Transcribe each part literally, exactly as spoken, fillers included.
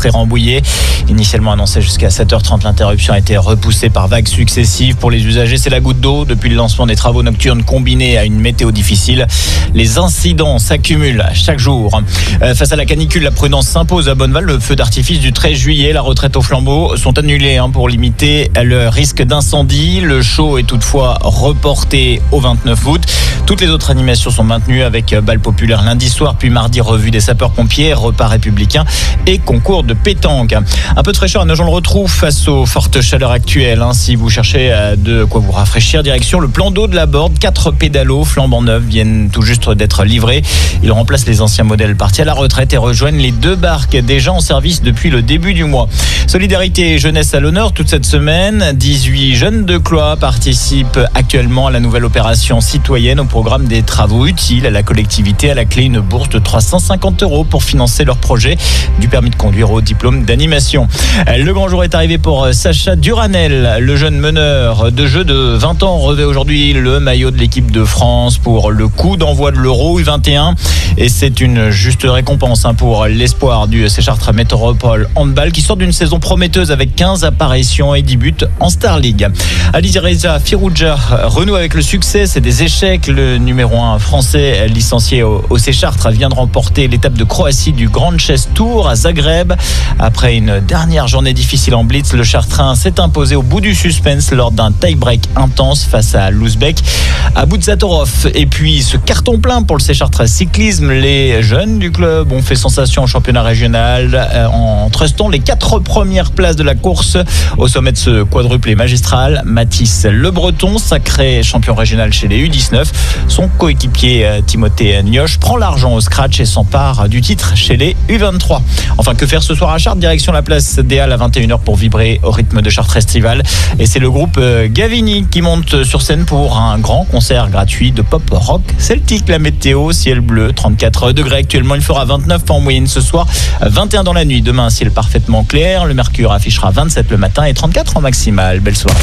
et Rambouillet. Initialement annoncé jusqu'à sept heures trente, l'interruption a été repoussée par vagues successives. Pour les usagers, c'est la goutte d'eau depuis le lancement des travaux nocturnes combinés à une météo difficile. Les incidents s'accumulent chaque jour. Euh, face à la canicule, la prudence s'impose à Bonneval. Le feu d'artifice du treize juillet, la retraite au flambeau sont annulés hein, pour limiter le risque d'incendie. Le show est toutefois reporté au vingt-neuf août. Toutes les autres animations sont maintenues avec bal populaire lundi soir, puis mardi revue des sapeurs-pompiers, repas républicains et concours de pétanque. Un peu de fraîcheur à Nogent-le-Rotrou face aux fortes chaleurs actuelles. Hein. Si vous cherchez de quoi vous rafraîchir, direction le plan d'eau de la Borde. Quatre pédalos flambant neufs viennent tout juste d'être livrés. Ils remplacent les anciens modèles partis à la retraite et rejoignent les deux barques déjà en service depuis le début du mois. Solidarité et jeunesse à l'honneur toute cette semaine. dix-huit jeunes de Cloix participent actuellement à la nouvelle opération citoyenne au programme des travaux utiles à la collectivité. À la clé, une bourse de trois cent cinquante euros pour financer leur projet, du permis de conduire au diplôme d'animation. Le grand jour est arrivé pour Sacha Duranel. Le jeune meneur de jeu de vingt ans revêt aujourd'hui le maillot de l'équipe de France pour le coup d'envoi de l'Euro U vingt et un. Et c'est une juste récompense pour l'espoir du Séchartres Métropole Handball qui sort d'une saison prometteuse avec quinze apparitions et dix buts en Star League. Alizereza Firoudja renoue avec le succès, c'est des échecs. Le numéro un français licencié au, au Séchartres vient de remporter l'étape de Croatie du Grand Chess Tour à Zagreb. Après une dernière journée difficile en blitz, le Chartrain s'est imposé au bout du suspense lors d'un tie-break intense face à l'Ouzbek Abouzatorov. Et puis ce carton plein pour le Séchartres Cyclisme. Les jeunes du club ont fait sensation au championnat régional en trustant les quatre premières places de la course. Au sommet de ce quadruplé magistral, Mathis Le Breton, sacré champion régional chez les U dix-neuf. Son coéquipier Timothée Nioche prend l'argent au scratch et s'empare du titre chez les U vingt-trois. Enfin, que faire ce soir à Chartres? Direction la place des Halles à vingt et une heures pour vibrer au rythme de Chartres Festival. Et c'est le groupe Gavini qui monte sur scène pour un grand concert gratuit de pop rock celtique. La météo, ciel bleu, trente-quatre degrés actuellement. Il fera vingt-neuf en moyenne ce soir, vingt et un dans la nuit. Demain, ciel parfaitement clair. Le mercure affichera vingt-sept le matin et trente-quatre en maximal. Belle soirée.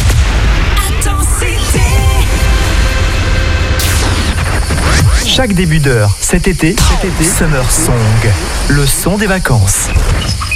Chaque début d'heure, cet été, cet été, Summer Song, le son des vacances.